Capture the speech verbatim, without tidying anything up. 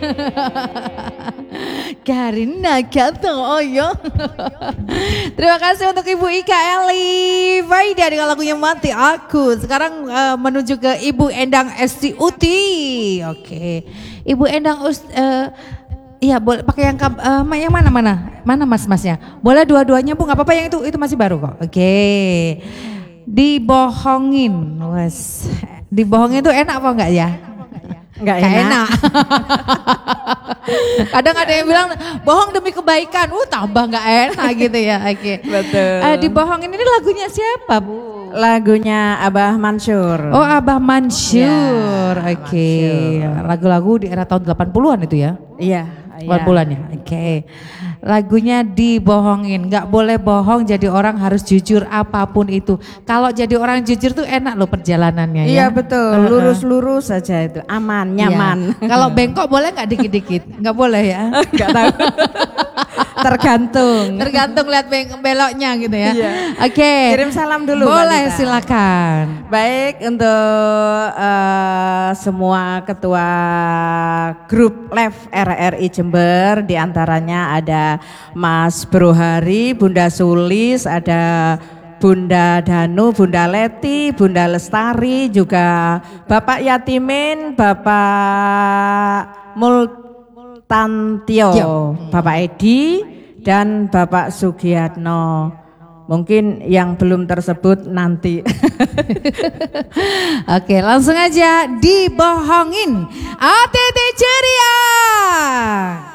Karina kata Oyo. Terima kasih untuk Ibu Ika Eli Faida dengan lagunya Mati Aku. Sekarang uh, menuju ke Ibu Endang Esti Uti. Oke, Ibu Endang Ust, uh, iya boleh pakai yang uh, yang mana mana mana mas masnya. Boleh dua-duanya Bu, nggak apa-apa, yang itu itu masih baru kok. Oke, dibohongin, wes dibohongin itu enak apa enggak ya? Enggak enak. enak. Kadang ada yang bilang bohong demi kebaikan, uh tambah nggak enak gitu ya. Oke. Okay. Betul. Uh, dibohongin ini lagunya siapa Bu? Lagunya Abah Mansur. Oh Abah Mansur. Ya, Oke. Okay. Lagu-lagu di era tahun delapan puluhan itu ya? Iya. delapan puluhan ya. Oke. Okay. Lagunya dibohongin, nggak boleh bohong, jadi orang harus jujur apapun itu. Kalau jadi orang jujur tuh enak loh perjalanannya. Iya ya? betul, lurus-lurus saja itu, aman, nyaman. Ya. Kalau bengkok boleh nggak dikit-dikit? Nggak boleh ya? Nggak tahu. Tergantung. Tergantung lihat beloknya gitu ya. Iya. Oke. Okay. Kirim salam dulu. Boleh, silakan. Baik, untuk uh, semua ketua grup Live R R I Jember, diantaranya ada Mas Brohari, Bunda Sulis, ada Bunda Danu, Bunda Leti, Bunda Lestari, juga Bapak Yatimin, Bapak Multantio, Bapak Edi, dan Bapak Sugiyatno. Mungkin yang belum tersebut nanti. Oke, langsung aja dibohongin. A T T ceria.